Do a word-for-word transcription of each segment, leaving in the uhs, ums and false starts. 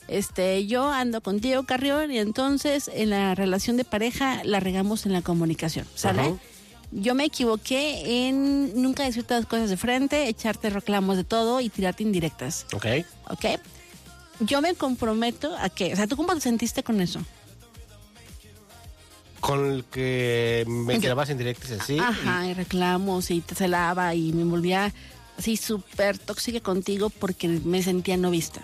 este, yo ando contigo, Carrión, y entonces en la relación de pareja la regamos en la comunicación, ¿sale? Uh-huh. Yo me equivoqué en nunca decirte las cosas de frente, echarte reclamos de todo y tirarte indirectas. Ok. Ok. Yo me comprometo a que, o sea, ¿tú cómo te sentiste con eso? Con el que me tirabas indirectas así. Ajá, y, y reclamos y te celaba y me volvía así súper tóxica contigo porque me sentía no vista.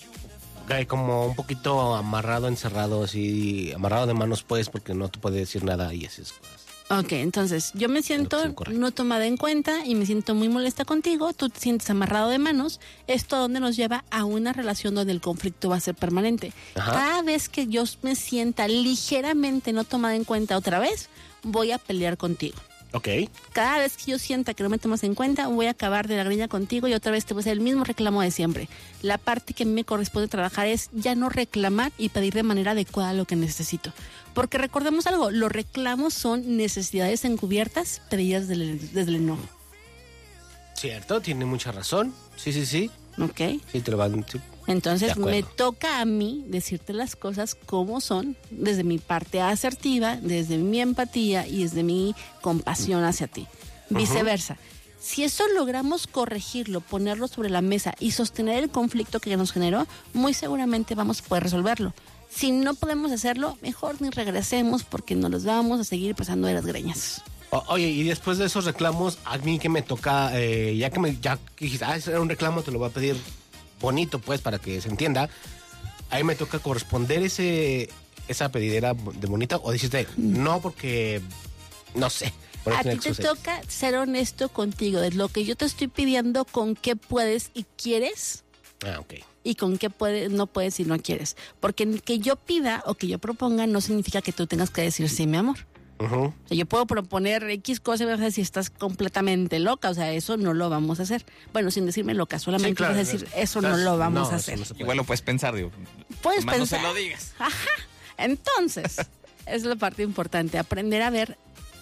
Ok, como un poquito amarrado, encerrado, así, amarrado de manos pues, porque no te puede decir nada y esas cosas. Ok, entonces yo me siento no tomada en cuenta y me siento muy molesta contigo, tú te sientes amarrado de manos, esto donde nos lleva a una relación donde el conflicto va a ser permanente. Ajá. Cada vez que yo me sienta ligeramente no tomada en cuenta otra vez, voy a pelear contigo. Ok. Cada vez que yo sienta que no me tomas en cuenta, voy a acabar de la greña contigo y otra vez te voy a hacer el mismo reclamo de siempre. La parte que a mí me corresponde trabajar es ya no reclamar y pedir de manera adecuada lo que necesito. Porque recordemos algo, los reclamos son necesidades encubiertas pedidas desde el, desde el enojo. Cierto, tiene mucha razón. Sí, sí, sí. Ok. Sí, te lo van... Sí. Entonces me toca a mí decirte las cosas como son, desde mi parte asertiva, desde mi empatía y desde mi compasión hacia ti. Uh-huh. Viceversa. Si eso logramos corregirlo, ponerlo sobre la mesa y sostener el conflicto que nos generó, muy seguramente vamos a poder resolverlo. Si no podemos hacerlo, mejor ni regresemos porque nos los vamos a seguir pasando de las greñas. O, oye, y después de esos reclamos, a mí que me toca, eh, ya que me ya que dijiste, ah, ese era un reclamo, te lo voy a pedir bonito, pues, para que se entienda. Ahí me toca corresponder ese esa pedidera de bonita, o dijiste, no, porque, no sé. A ti te toca ser honesto contigo, de lo que yo te estoy pidiendo, con qué puedes y quieres. Ah, ok. Y con qué puedes, no puedes y no quieres. Porque que yo pida o que yo proponga no significa que tú tengas que decir sí, mi amor. Uh-huh. O sea, yo puedo proponer X cosas y me vas a decir, estás completamente loca. O sea, eso no lo vamos a hacer. Bueno, sin decirme loca, solamente sí, claro, vas a decir, eso no lo vamos no, a hacer. No Igual lo puedes pensar, digo. Puedes pensar. No se lo digas. Ajá. Entonces, es la parte importante, aprender a ver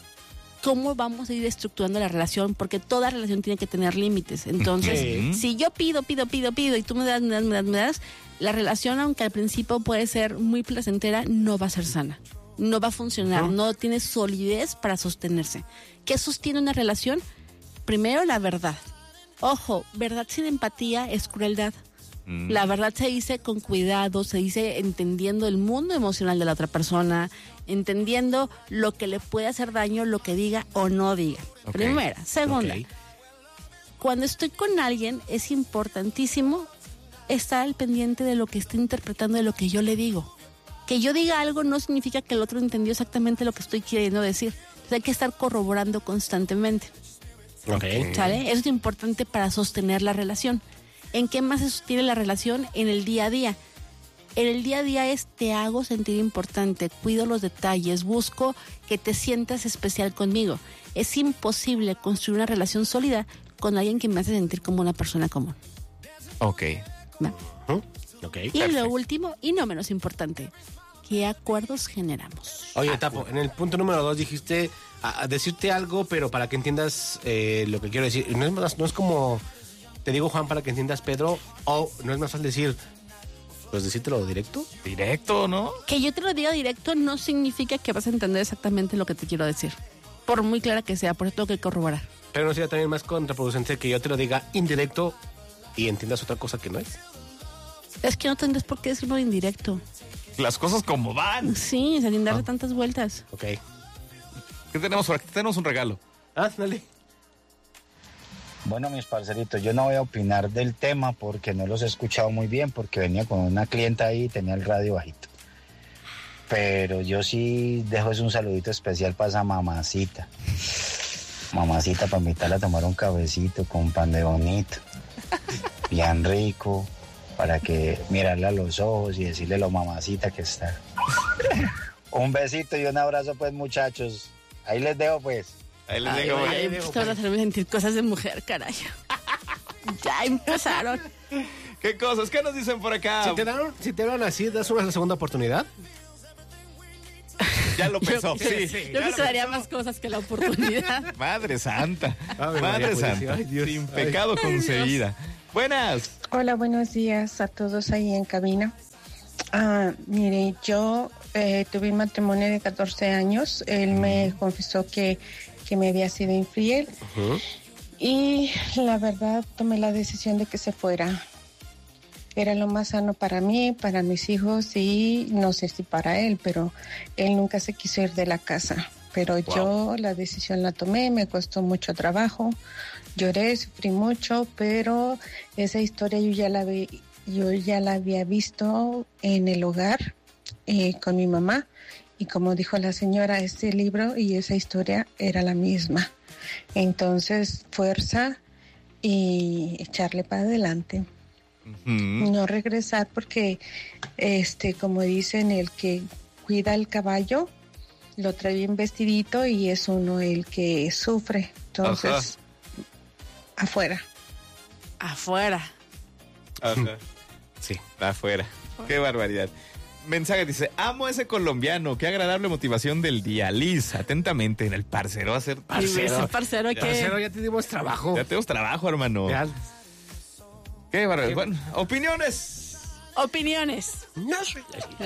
cómo vamos a ir estructurando la relación, porque toda relación tiene que tener límites. Entonces, sí. Si yo pido, pido, pido, pido y tú me das, me das, me das, me das, la relación, aunque al principio puede ser muy placentera, no va a ser sana. No va a funcionar, uh-huh. No tiene solidez para sostenerse. ¿Qué sostiene una relación? Primero, la verdad. Ojo, verdad sin empatía es crueldad. Mm. La verdad se dice con cuidado, se dice entendiendo el mundo emocional de la otra persona, entendiendo lo que le puede hacer daño, lo que diga o no diga. Okay. Primera. Segunda, okay. Cuando estoy con alguien es importantísimo estar al pendiente de lo que está interpretando, de lo que yo le digo. Que yo diga algo no significa que el otro entendió exactamente lo que estoy queriendo decir. Entonces hay que estar corroborando constantemente. Okay. ¿Sale? Eso es importante para sostener la relación. ¿En qué más se sostiene la relación? En el día a día. En el día a día es te hago sentir importante, cuido los detalles, busco que te sientas especial conmigo. Es imposible construir una relación sólida con alguien que me hace sentir como una persona común. Ok. ¿Va? Uh-huh. Okay, y perfecto. Lo último, y no menos importante, ¿qué acuerdos generamos? Oye, Tapo, en el punto número dos dijiste a, a decirte algo, pero para que entiendas eh, lo que quiero decir. No es, más, no es como, te digo, Juan, para que entiendas, Pedro, o no es más fácil decir, pues decírtelo directo. Directo, ¿no? Que yo te lo diga directo no significa que vas a entender exactamente lo que te quiero decir. Por muy clara que sea, por eso tengo que corroborar. Pero no sería también más contraproducente que yo te lo diga indirecto y entiendas otra cosa que no es. Es que no tendrás por qué decirlo indirecto. Las cosas como van. Sí, sin darle ah. tantas vueltas. Ok. ¿Qué tenemos por aquí? Tenemos un regalo. Ah, dale. Bueno, mis parceritos, yo no voy a opinar del tema porque no los he escuchado muy bien, porque venía con una clienta ahí y tenía el radio bajito. Pero yo sí dejo es un saludito especial para esa mamacita. Mamacita, para invitarla a tomar un cafecito con pan de bonito. Bien rico. Para que mirarle a los ojos y decirle lo mamacita que está. Un besito y un abrazo, pues, muchachos. Ahí les dejo, pues. Ahí les dejo, pues. Ay, pues. Te vas a hacerme sentir cosas de mujer, caray. Ya empezaron. ¿Qué cosas? ¿Qué nos dicen por acá? Si te dan, si te dan así, ¿das una segunda oportunidad? Ya lo pensó. Yo, sí, sí, yo que se daría más cosas que la oportunidad. Madre santa. Ay, Madre María, santa. Ay, Dios. Sin pecado Ay, concebida. Dios. Buenas. Hola, buenos días a todos ahí en cabina. Ah, mire, yo eh, tuve un matrimonio de catorce años. Él me confesó que, que me había sido infiel. Ujú. Y la verdad tomé la decisión de que se fuera. Era lo más sano para mí, para mis hijos y no sé si para él, pero él nunca se quiso ir de la casa. Pero Wow. yo la decisión la tomé, me costó mucho trabajo, lloré, sufrí mucho, pero esa historia yo ya la vi, yo ya la había visto en el hogar eh, con mi mamá y como dijo la señora, este libro y esa historia era la misma. Entonces, fuerza y echarle para adelante. Ujú. No regresar porque, este, como dicen, el que cuida el caballo lo trae bien vestidito y es uno el que sufre. Entonces, afuera. Afuera. Ajá. Sí. Afuera. Qué barbaridad. Mensaje dice, amo a ese colombiano, qué agradable motivación del día. Liz, atentamente en el parcero a hacer... Y ese parcero hay que... Parcero, ya te dimos trabajo. Ya tenemos trabajo, hermano. Ya. Qué barbaridad. Bueno, opiniones. Opiniones. No soy.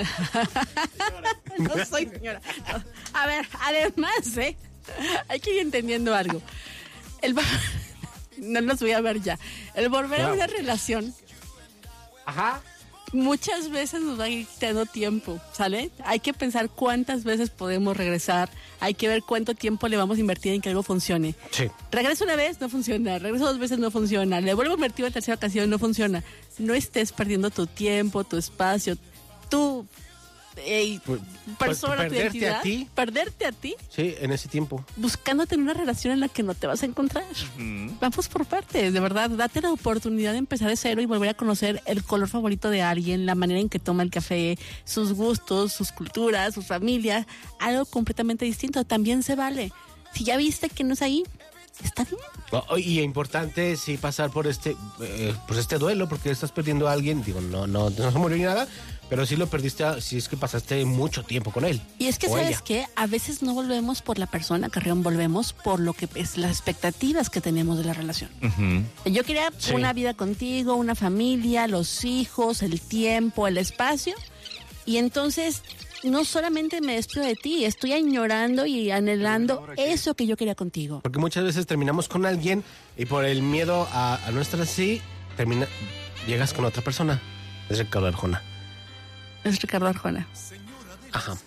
No soy señora. No. A ver, además, ¿eh? Hay que ir entendiendo algo. El... No los voy a ver ya. El volver a una relación Ajá. muchas veces nos va a ir quitando tiempo, ¿sale? Hay que pensar cuántas veces podemos regresar, hay que ver cuánto tiempo le vamos a invertir en que algo funcione. Sí. Regreso una vez, no funciona. Regreso dos veces, no funciona. Le vuelvo a invertir en tercera ocasión, no funciona. No estés perdiendo tu tiempo, tu espacio, tu eh, Pues, persona, tu perderte identidad. a ti. Perderte a ti, Sí, en ese tiempo. buscándote en una relación en la que no te vas a encontrar. Mm. Vamos por partes, de verdad. Date la oportunidad de empezar de cero y volver a conocer el color favorito de alguien, la manera en que toma el café, sus gustos, sus culturas, sus familias. Algo completamente distinto. También se vale. Si ya viste que no es ahí, está bien. Oh, y es importante sí pasar por este eh, pues este duelo porque estás perdiendo a alguien, digo, no no no se murió ni nada, pero sí lo perdiste a- si es que pasaste mucho tiempo con él. Y es que, o ¿sabes ella. qué? A veces no volvemos por la persona, Carrión, volvemos por lo que es las expectativas que tenemos de la relación. Ujú. Yo quería Sí. una vida contigo, una familia, los hijos, el tiempo, el espacio. Y entonces no solamente me despido de ti, estoy añorando y anhelando eso que yo quería contigo. Porque muchas veces terminamos con alguien y por el miedo a, a no estar así, termina, llegas con otra persona. Es Ricardo Arjona. Es Ricardo Arjona. Ajá.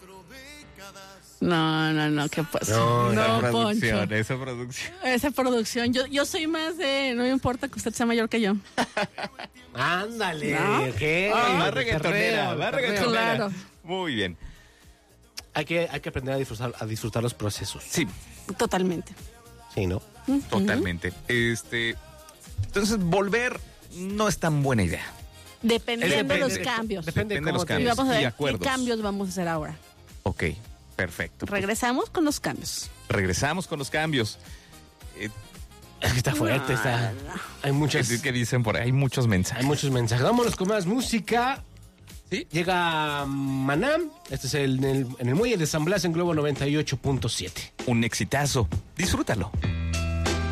No, no, no, ¿qué pasa? No, Esa No, producción, Poncho. esa producción. Esa producción, yo, yo soy más de, no me importa que usted sea mayor que yo. Ándale. ¿No? ¿Qué? Ah, más De reggaetonera, perreo, más de perreo. reggaetonera. Claro. Muy bien. Hay que, hay que aprender a disfrutar, a disfrutar los procesos. Sí, Totalmente. Sí, ¿no? totalmente. Este, entonces, volver no es tan buena idea. Dependiendo de los Depende- cambios. Depende de Depende de cómo los te- Y cambios. vamos a y ver qué acuerdos. cambios vamos a hacer ahora. Ok, perfecto. Pues, Regresamos con los cambios. regresamos con los cambios. Eh, Es que está fuerte, está. Hay muchas. ¿Qué, qué dicen por ahí? Hay muchos mensajes. Hay muchos mensajes. Vámonos con más música. Sí. Llega Manam. Este es el, en el, en el muelle de San Blas en Globo noventa y ocho punto siete. Un exitazo. Disfrútalo.